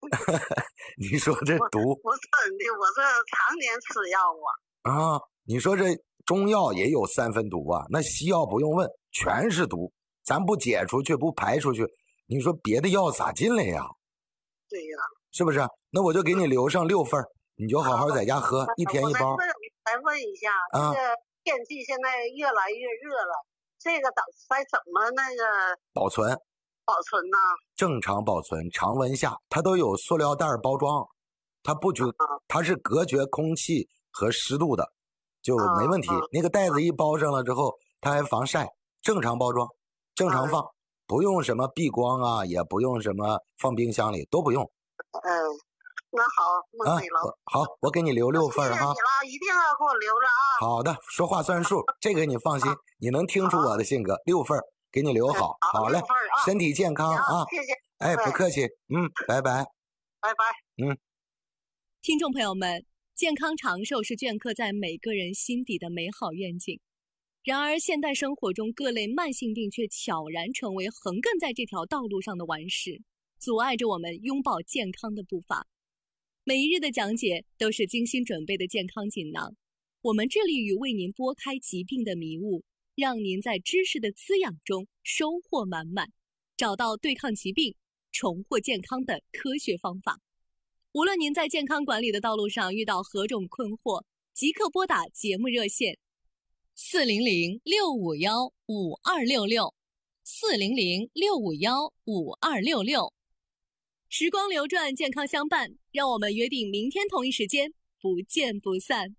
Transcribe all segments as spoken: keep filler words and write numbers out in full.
你说这毒不是的，我这常年吃药啊。啊，你说这中药也有三分毒啊，那西药不用问，全是毒，咱不解出去，不排出去，你说别的药咋进来呀？ 对呀， 是不是？那我就给你留上六份，你就好好在家喝，一天一包。 我来问一下， 啊、 这个天气现在越来越热了，这个该怎么那个保存？ 保存呢？ 正常保存，常温下，它都有塑料袋包装，它不就、啊、它是隔绝空气和湿度的，就没问题。啊、那个袋子一包上了之后，它还防晒，正常包装，正常放，啊、不用什么避光啊，也不用什么放冰箱里，都不用。 嗯，那好，那对了、 啊。好，我给你留六份哈。谢谢你了，一定要给我留着啊。 好的，说话算数，这个你放心，你能听出我的性格，六份。给你留好， 好, 好嘞、啊，身体健康啊！ 谢谢， 哎，不客气，嗯，拜拜， 拜拜， 嗯。 听众朋友们，健康长寿是镌刻在每个人心底的美好愿景。然而，现代生活中各类慢性病却悄然成为横亘在这条道路上的顽石，阻碍着我们拥抱健康的步伐。每一日的讲解都是精心准备的健康锦囊，我们致力于为您拨开疾病的迷雾。让您在知识的滋养中收获满满，找到对抗疾病、重获健康的科学方法。无论您在健康管理的道路上遇到何种困惑，即刻拨打节目热线四零零六五幺五二六六四零零六五幺五二六六。时光流转，健康相伴，让我们约定明天同一时间不见不散。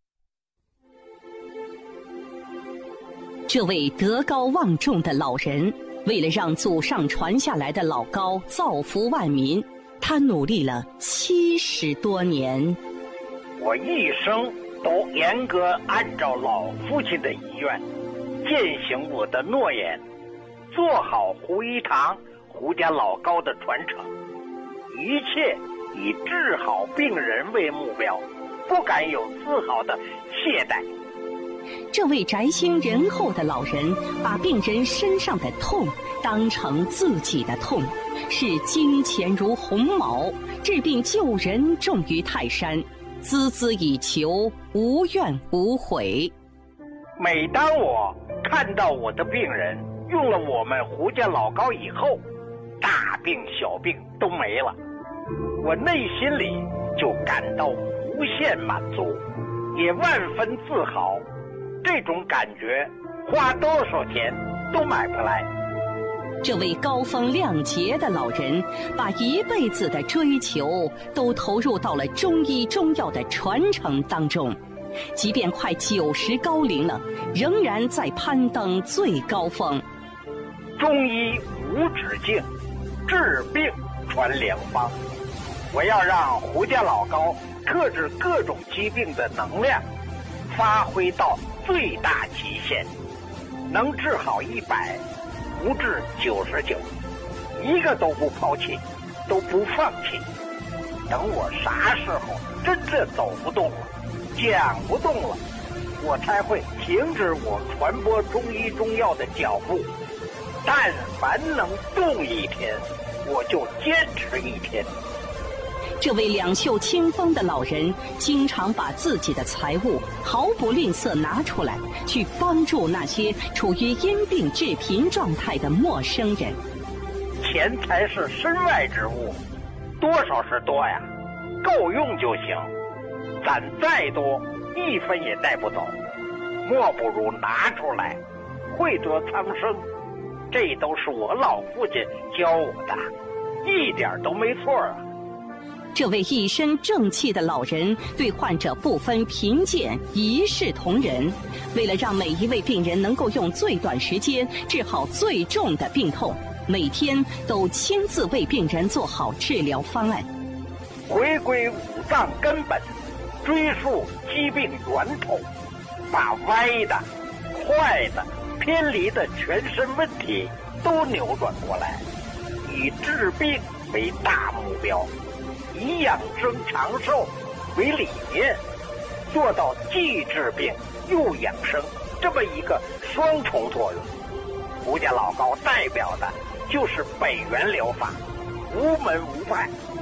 这位德高望重的老人，为了让祖上传下来的老高造福万民，他努力了七十多年。 我一生都严格按照老父亲的遗愿，践行我的诺言，做好胡一堂胡家老高的传承，一切以治好病人为目标，不敢有丝毫的懈怠。 这位宅心仁厚的老人，把病人身上的痛当成自己的痛，视金钱如鸿毛，治病救人重于泰山，孜孜以求，无怨无悔。 每当我看到我的病人用了我们胡家老高以后，大病小病都没了，我内心里就感到无限满足，也万分自豪。这种感觉花多少钱都买不来。 这位高风亮节的老人，把一辈子的追求都投入到了中医中药的传承当中，即便快九十高龄了，仍然在攀登最高峰。 中医无止境，治病传良方。我要让胡家老高克制各种疾病的能量发挥到最大极限，能治好一百，不治九十九，一个都不抛弃，都不放弃。等我啥时候真正走不动了，讲不动了，我才会停止我传播中医中药的脚步。但凡能动一天，我就坚持一天。 这位两袖清风的老人，经常把自己的财物毫不吝啬拿出来，去帮助那些处于因病致贫状态的陌生人。 钱财是身外之物，多少是多呀，够用就行。攒再多，一分也带不走，莫不如拿出来，惠泽苍生。这都是我老父亲教我的，一点都没错啊。 这位一身正气的老人对患者不分贫贱，一视同仁。为了让每一位病人能够用最短时间治好最重的病痛，每天都亲自为病人做好治疗方案。 回归五脏根本，追溯疾病源头，把歪的、坏的、偏离的全身问题都扭转过来，以治病为大目标，以养生长寿为理念，做到既治病又养生这么一个双重作用。胡家老高代表的就是北元疗法，无门无派，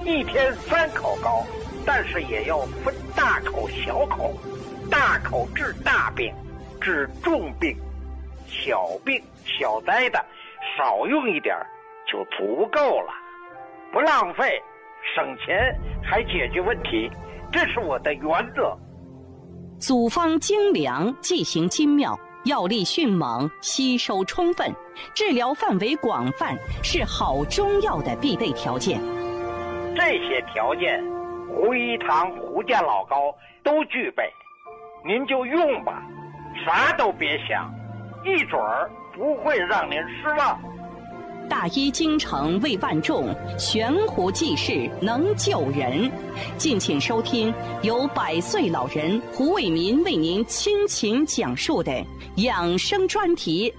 一天三口高，但是也要分大口小口，大口治大病，治重病，小病小灾的少用一点就足够了，不浪费，省钱还解决问题，这是我的原则。 组方精良，剂型精妙，药力迅猛，吸收充分，治疗范围广泛，是好中药的必备条件。 这些条件，胡一堂、胡家老高都具备，您就用吧，啥都别想，一准儿不会让您失望。 大医精诚为万众，悬壶济世能救人。敬请收听由百岁老人胡卫民为您倾情讲述的养生专题。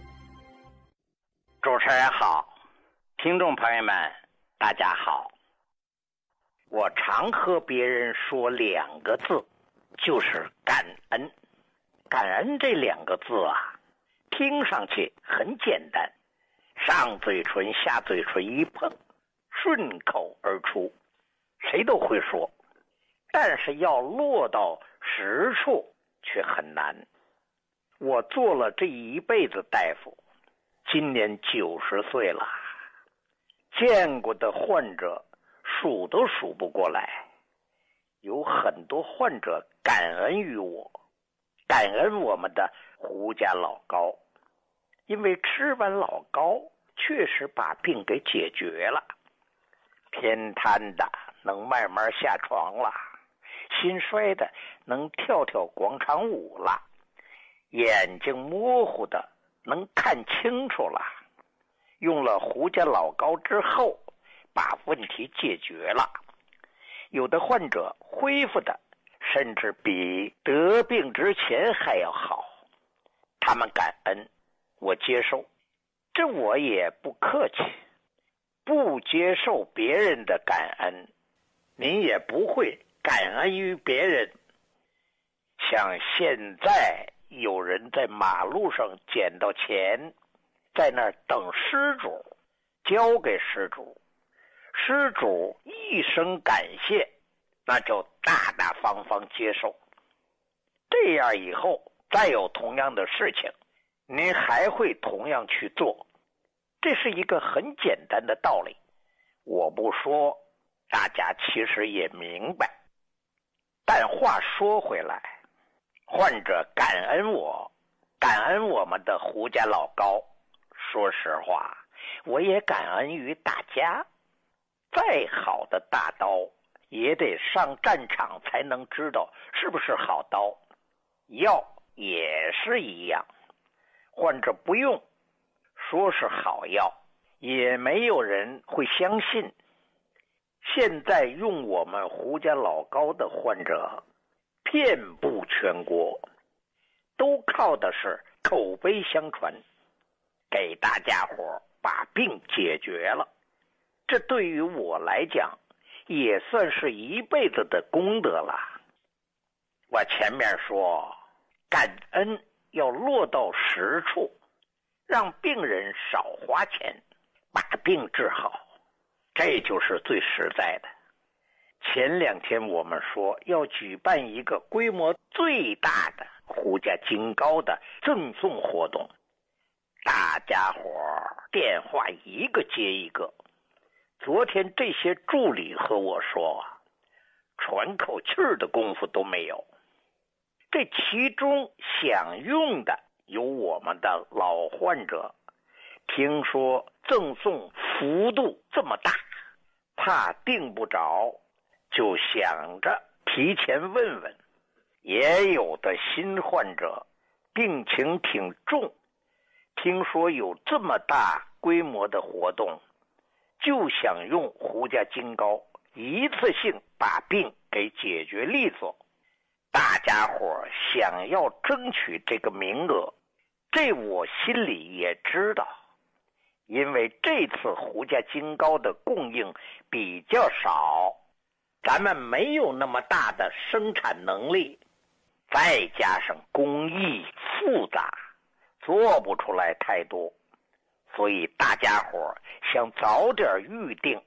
主持人好，听众朋友们大家好。我常和别人说两个字，就是感恩。感恩这两个字啊，听上去很简单，上嘴唇下嘴唇一碰，顺口而出，谁都会说，但是要落到实处却很难。我做了这一辈子大夫，今年九十岁了，见过的患者数都数不过来，有很多患者感恩于我，感恩我们的胡家老高，因为吃完老高确实把病给解决了，偏瘫的能慢慢下床了，心衰的能跳跳广场舞了，眼睛模糊的能看清楚了。用了胡家老高之后，把问题解决了，有的患者恢复的甚至比得病之前还要好，他们感恩，我接受，这我也不客气。不接受别人的感恩，您也不会感恩于别人。像现在有人在马路上捡到钱，在那儿等失主，交给失主，失主一声感谢，那就大大方方接受。这样以后再有同样的事情，您还会同样去做，这是一个很简单的道理，我不说，大家其实也明白。但话说回来，患者感恩我，感恩我们的胡家老高，说实话，我也感恩于大家。再好的大刀也得上战场才能知道是不是好刀，药也是一样，患者不用，说是好药，也没有人会相信。现在用我们胡家老高的患者遍布全国，都靠的是口碑相传，给大家伙把病解决了。这对于我来讲也算是一辈子的功德了。我前面说感恩要落到实处，让病人少花钱，把病治好，这就是最实在的。前两天我们说要举办一个规模最大的胡家金高的赠送活动，大家伙电话一个接一个。昨天这些助理和我说，喘口气儿的功夫都没有。这其中享用的有我们的老患者，听说赠送幅度这么大，怕订不着，就想着提前问问。也有的新患者病情挺重，听说有这么大规模的活动，就想用胡家金高一次性把病给解决利索。大家伙想要争取这个名额，这我心里也知道，因为这次胡家金高的供应比较少，咱们没有那么大的生产能力，再加上工艺复杂，做不出来太多，所以大家伙想早点预定，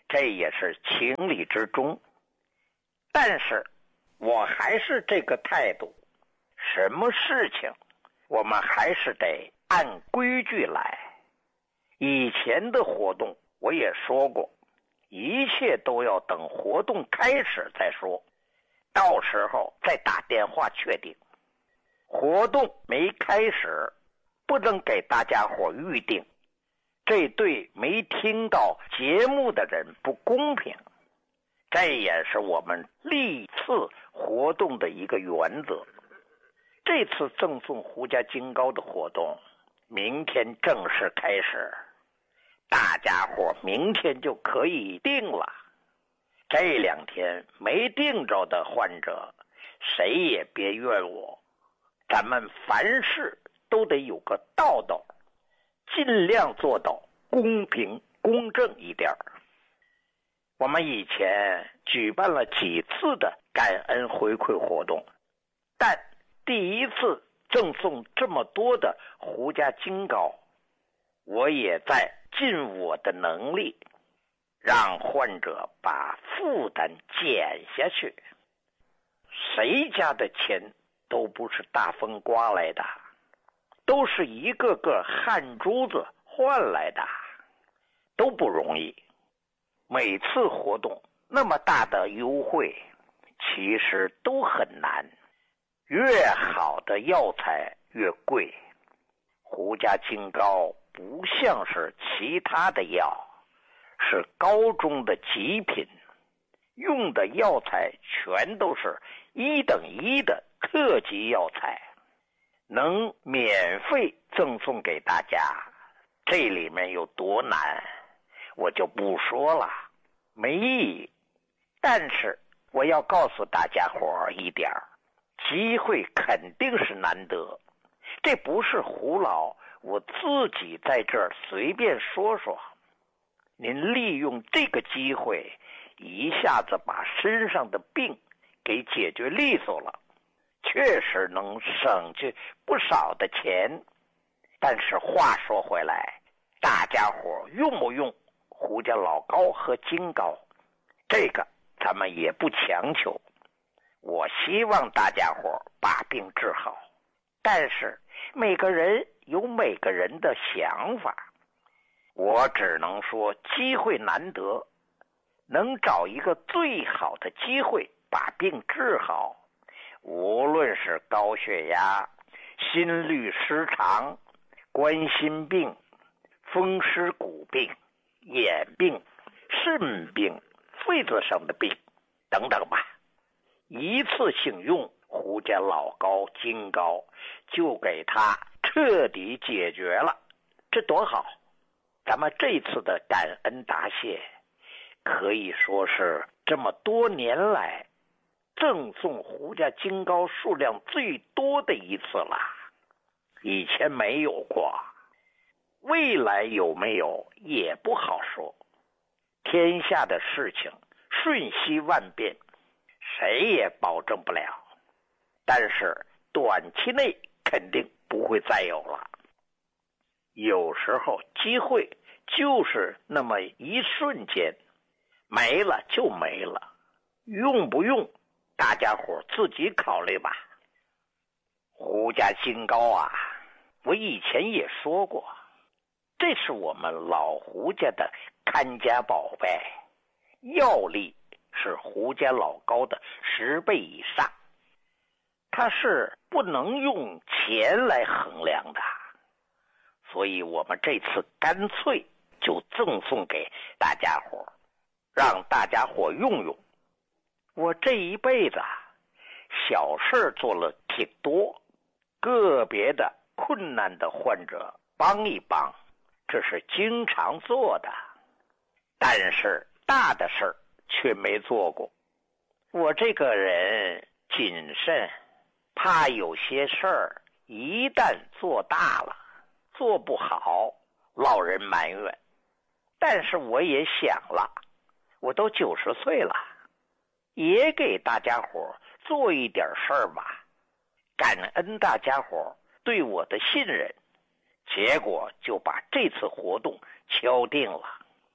这也是情理之中。但是我还是这个态度，什么事情我们还是得按规矩来。以前的活动我也说过，一切都要等活动开始再说，到时候再打电话确定。活动没开始，不能给大家伙预定，这对没听到节目的人不公平。这也是我们历次活动的一个原则。这次赠送胡家金糕的活动明天正式开始，大家伙明天就可以定了。这两天没定着的患者，谁也别怨我，咱们凡事都得有个道道，尽量做到公平公正一点。我们以前举办了几次的感恩回馈活动，但第一次赠送这么多的胡家金糕，我也在尽我的能力，让患者把负担减下去。谁家的钱都不是大风刮来的，都是一个个汗珠子换来的，都不容易。每次活动那么大的优惠，其实都很难。越好的药材越贵，胡家金糕不像是其他的药，是高中的极品，用的药材全都是一等一的特级药材，能免费赠送给大家，这里面有多难我就不说了，没意义。但是我要告诉大家伙一点，机会肯定是难得，这不是胡老我自己在这儿随便说说。您利用这个机会，一下子把身上的病给解决利索了，确实能省去不少的钱。但是话说回来，大家伙用不用胡家老膏和金膏，这个咱们也不强求。我希望大家伙把病治好，但是每个人有每个人的想法，我只能说机会难得，能找一个最好的机会把病治好，无论是高血压、心律失常、冠心病、风湿骨病、眼病、肾病、肺子上的病等等吧，一次性用胡家老膏金膏就给他彻底解决了，这多好。咱们这次的感恩答谢可以说是这么多年来赠送胡家金膏数量最多的一次了，以前没有过，未来有没有也不好说。天下的事情瞬息万变，谁也保证不了，但是短期内肯定不会再有了。有时候机会就是那么一瞬间，没了就没了，用不用大家伙自己考虑吧。胡家金膏啊，我以前也说过，这是我们老胡家的看家宝贝，药力是胡家老膏的十倍以上，它是不能用钱来衡量的，所以我们这次干脆就赠送给大家伙，让大家伙用用。我这一辈子小事做了挺多，个别的困难的患者帮一帮，这是经常做的，但是大的事儿却没做过。我这个人谨慎，怕有些事儿一旦做大了做不好落人埋怨。但是我也想了，我都九十岁了，也给大家伙做一点事儿吧，感恩大家伙对我的信任，结果就把这次活动敲定了。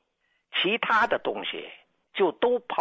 其他的东西就都跑